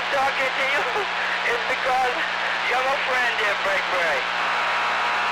I'm talking to you is because you're my friend there, Break Break.